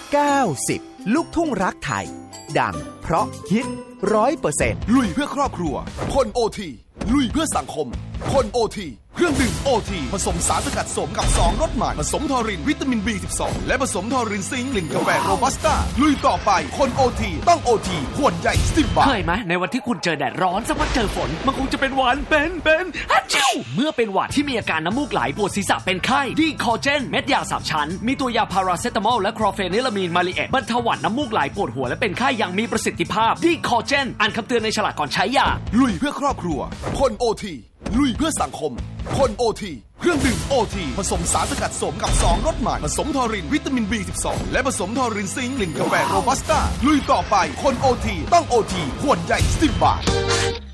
90 ลูกทุ่งรักไทยดังเพราะฮิต 100% ลุยเพื่อครอบครัวคนโอทีลุยเพื่อสังคมคนโอทีเครื่องดื่มโอทีผสมสารสกัดสมกับ2รสใหม่ผสมทอรินวิตามิน B12 และผสมทอรินซิงค์กลิ่นกาแฟโรบัสต้าลุยต่อไปคนโอทีต้องโอทีขวดใหญ่10 บาทเคยไหมในวันที่คุณเจอแดดร้อนสักวันเจอฝนมันคงจะเป็นหวัดเป็นฮัจจิวเมื่อเป็นหวัดที่มีอาการน้ำมูกไหลปวดศีรษะเป็นไข้ดีคอเจนเม็ดยา3ชั้นมีตัวยาพาราเซตามอลและคลอเฟนิลามีนมาลิเอตบรรเทาหวัดน้ำมูกไหลปวดหัวและเป็นไข้อย่างมีประสิทธิภาพดีคอเจนอ่านคำเตือนในฉลากก่อนใช้ยาลุยเพื่อครอบครัวคนโอทีลุยเพื่อสังคมคนโอทีเครื่องดื่มโอทีผสมสารสกัดสมกับ2รสใหม่ผสมทอรินวิตามิน B12 และผสมทอรินซิงค์กลิ่นกาแฟโรบัสต้าลุยต่อไปคนโอทีต้องโอทีขวดใหญ่10 บาท